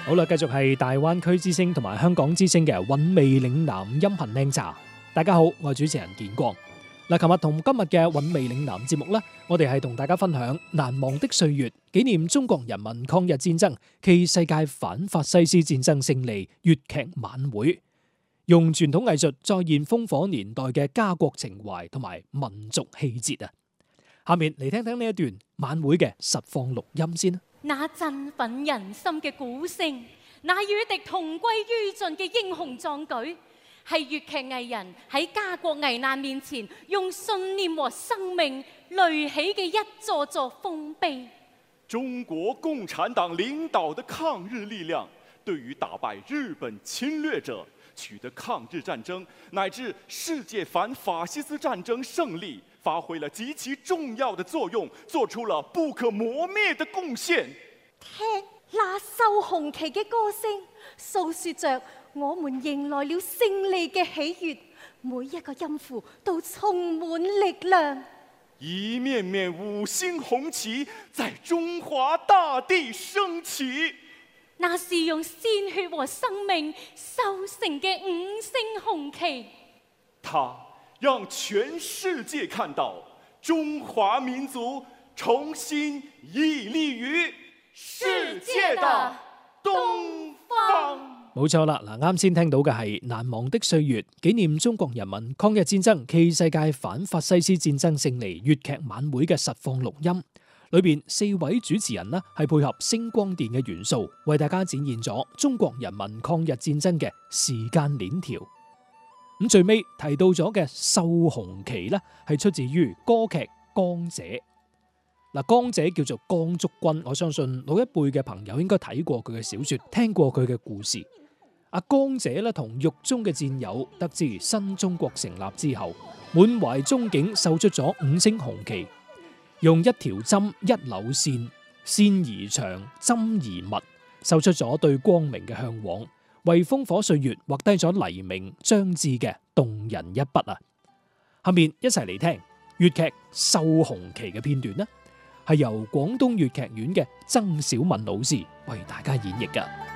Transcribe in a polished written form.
好啦，繼續係大灣區之聲同埋香港之聲嘅韻味嶺南音頻靚茶。大家好，我係主持人建光。嗱，琴日同今日嘅韻味嶺南節目呢，我哋係同大家分享難忘的歲月，紀念中國人民抗日戰爭暨世界反法西斯戰爭勝利粵劇晚會，用傳統藝術再現烽火年代嘅家國情懷同埋民族氣節啊！下面嚟聽聽呢一段晚會嘅實況錄音先啦。 那振奮人心嘅鼓聲，那與敵同歸於盡嘅英雄壯舉，係粵劇藝人喺家國危難面前用信念和生命壘起嘅一座座豐碑。 中國共產黨領導的抗日力量，對於打敗日本侵略者、取得抗日戰爭乃至世界反法西斯戰爭勝利，發揮了極其重要的作用，做出了不可磨滅的貢獻。 聽那繡紅旗嘅歌聲，訴說着我們迎來了勝利嘅喜悅，每一個音符都充滿力量。 一面面五星紅旗在中華大地升起， 那是用鮮血和生命修成嘅五星紅旗。 它讓全世界看到中華民族重新屹立於世界的東方。 冇錯啦，嗱，啱先聽到嘅係難忘的歲月，紀念中國人民抗日戰爭暨世界反法西斯戰爭勝利粵劇晚會嘅實況錄音，裏邊4位主持人呢係配合星光電嘅元素，為大家展現咗中國人民抗日戰爭嘅時間鏈條。咁最尾提到咗嘅繡紅旗呢，係出自於歌劇《江姐》。嗱，江姐叫做江竹君，我相信老一輩嘅朋友應該睇過佢嘅小說，聽過佢嘅故事。阿江姐咧同獄中嘅戰友得知新中國成立之後，滿懷憧憬，繡出咗5星紅旗，用一條針一縷線，線而長，針而密，繡出咗對光明嘅向往，為烽火歲月畫低咗黎明將至嘅動人一筆啊！下面一齊嚟聽粵劇繡紅旗嘅片段啦，係由廣東粵劇院嘅曾小敏老師為大家演繹㗎。